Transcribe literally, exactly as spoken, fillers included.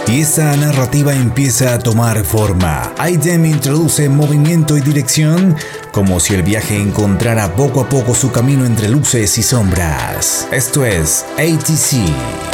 y esa narrativa empieza a tomar forma. Idem introduce movimiento y dirección, como si el viaje encontrara poco a poco su camino entre luces y sombras. Esto es A T C.